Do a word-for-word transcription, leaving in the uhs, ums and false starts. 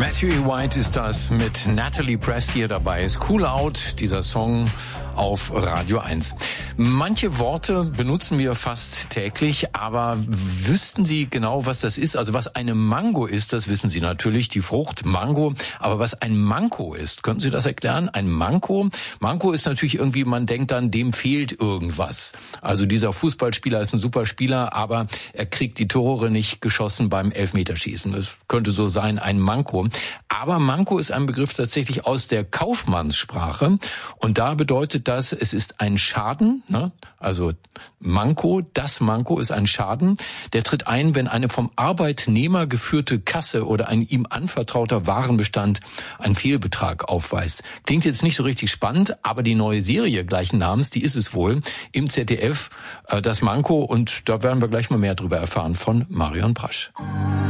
Matthew E. White ist das mit Natalie Prest hier dabei. Ist Cool Out, dieser Song auf Radio eins. Manche Worte benutzen wir fast täglich, aber wüssten Sie genau, was das ist? Also was eine Mango ist, das wissen Sie natürlich, die Frucht Mango. Aber was ein Manko ist, könnten Sie das erklären? Ein Manko? Manko ist natürlich irgendwie, man denkt dann, dem fehlt irgendwas. Also dieser Fußballspieler ist ein super Spieler, aber er kriegt die Tore nicht geschossen beim Elfmeterschießen. Das könnte so sein, ein Manko. Aber Manko ist ein Begriff tatsächlich aus der Kaufmannssprache. Und da bedeutet das, es ist ein Schaden, ne? Also Manko, das Manko ist ein Schaden, der tritt ein, wenn eine vom Arbeitnehmer geführte Kasse oder ein ihm anvertrauter Warenbestand einen Fehlbetrag aufweist. Klingt jetzt nicht so richtig spannend, aber die neue Serie gleichen Namens, die ist es wohl, im Z D F, äh, das Manko, und da werden wir gleich mal mehr drüber erfahren von Marion Prasch.